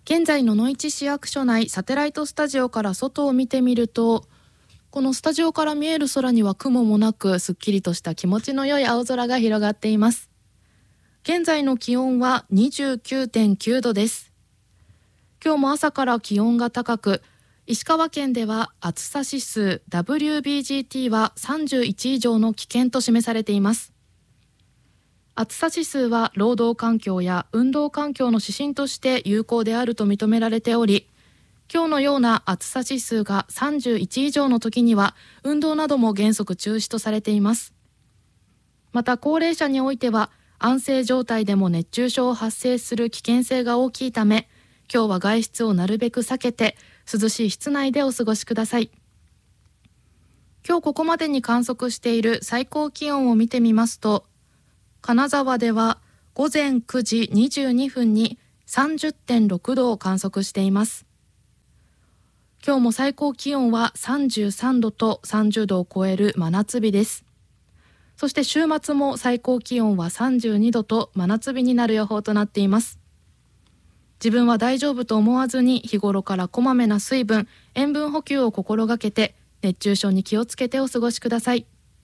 現在の野々市市役所内サテライトスタジオから外を見てみると、このスタジオから見える空には雲もなく、すっきりとした気持ちの良い青空が広がっています。現在の気温は 29.9 度です。今日も朝から気温が高く、石川県では暑さ指数 WBGT は31以上の危険と示されています。暑さ指数は労働環境や運動環境の指針として有効であると認められており、今日のような暑さ指数が31以上の時には運動なども原則中止とされています。また高齢者においては安静状態でも熱中症を発生する危険性が大きいため、今日は外出をなるべく避けて涼しい室内でお過ごしください。今日ここまでに観測している最高気温を見てみますと、金沢では午前9時22分に 30.6 度を観測しています。今日も最高気温は33度と30度を超える真夏日です。そして週末も最高気温は32度と真夏日になる予報となっています。自分は大丈夫と思わずに日頃からこまめな水分、塩分補給を心がけて熱中症に気をつけてお過ごしください。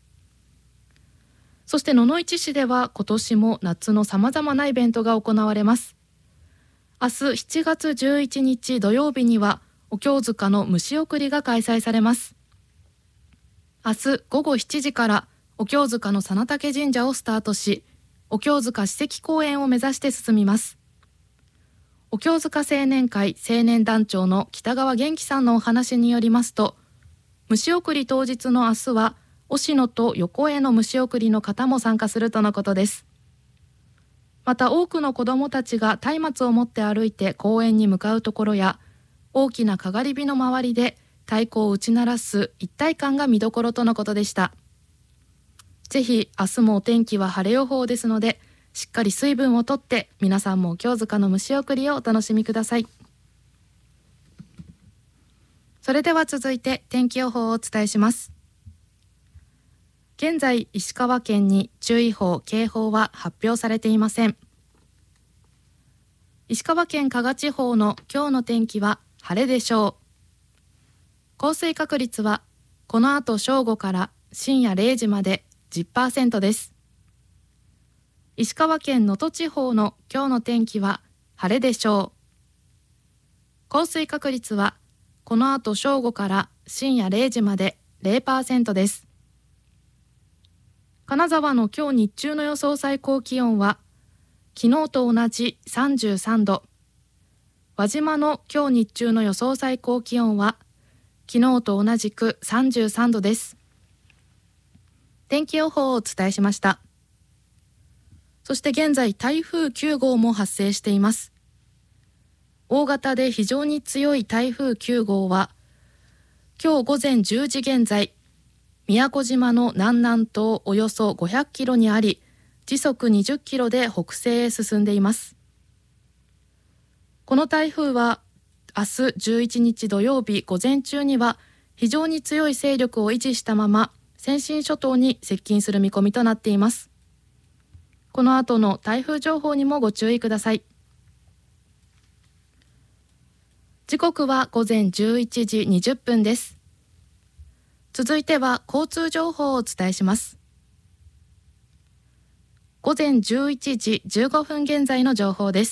そして野々市市では今年も夏のさまざまなイベントが行われます。明日7月11日土曜日にはお経塚の虫送りが開催されます。明日午後7時からお経塚の佐野嶽神社をスタートし、お経塚史跡公園を目指して進みます。お経塚青年会青年団長の北川元気さんのお話によりますと、虫送り当日の明日は忍野と横江の虫送りの方も参加するとのことです。また多くの子どもたちが松明を持って歩いて公園に向かうところや、大きなかがり火の周りで太鼓を打ち鳴らす一体感が見どころとのことでした。ぜひ明日もお天気は晴れ予報ですので、しっかり水分をとって皆さんもお経塚の虫送りをお楽しみください。それでは続いて天気予報をお伝えします。現在石川県に注意報・警報は発表されていません。石川県加賀地方の今日の天気は晴れでしょう。降水確率はこの後正午から深夜0時まで 10% です。石川県能登地方の今日の天気は晴れでしょう。降水確率はこの後正午から深夜0時まで 0% です。金沢の今日日中の予想最高気温は昨日と同じ33度。輪島の今日日中の予想最高気温は昨日と同じく33度です。天気予報をお伝えしました。そして現在台風9号も発生しています。大型で非常に強い台風9号は今日午前10時現在、宮古島の南南東およそ500キロにあり、時速20キロで北西へ進んでいます。この台風は明日11日土曜日午前中には非常に強い勢力を維持したまま先進諸島に接近する見込みとなっています。この後の台風情報にもご注意ください。時刻は午前11時20分です。続いては交通情報をお伝えします。午前11時15分現在の情報です。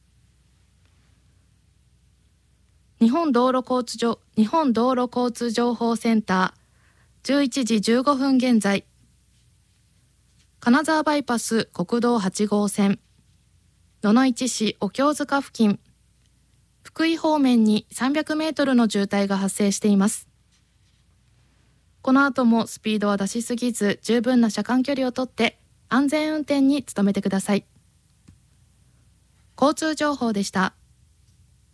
日本道路交通情報センター11時15分現在、金沢バイパス国道8号線野々市市お経塚付近、福井方面に300メートルの渋滞が発生しています。この後もスピードは出しすぎず十分な車間距離をとって安全運転に努めてください。交通情報でした。